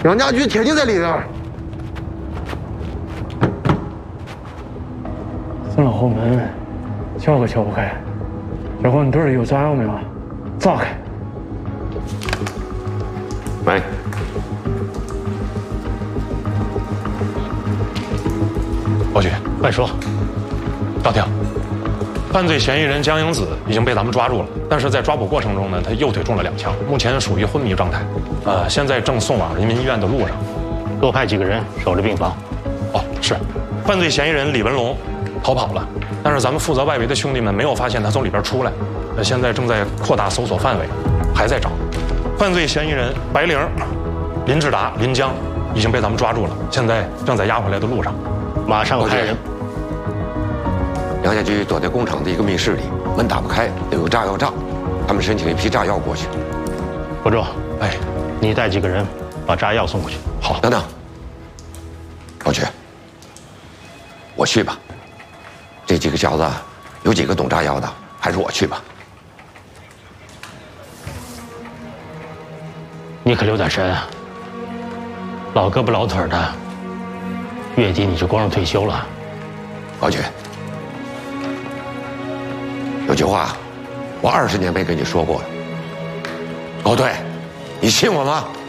杨家驹铁定在里边。 这老后门撬可撬不开，小伙，你队里有炸药没有？炸开。 没。 伯爵， 快说。 赵廷，犯罪嫌疑人江英子已经被咱们抓住了，但是在抓捕过程中呢，他右腿中了2枪，目前属于昏迷状态，现在正送往人民医院的路上。 多派几个人守着病房。 哦，是。犯罪嫌疑人李文龙逃跑了，但是咱们负责外围的兄弟们没有发现他从里边出来，现在正在扩大搜索范围，还在找。犯罪嫌疑人白玲、林志达、林江已经被咱们抓住了，现在正在押回来的路上。 马上派人。 杨家驹躲在工厂的一个密室里，门打不开，有炸药仗，他们申请一批炸药过去。 伯仲， 哎， 你带几个人把炸药送过去。 好， 等等，老爵，我去吧。这几个小子有几个懂炸药的，还是我去吧。 你可留点神啊！老胳膊老腿的，月底你就光荣退休了。 老爵，有句话，我20年没跟你说过了。狗腿，你信我吗？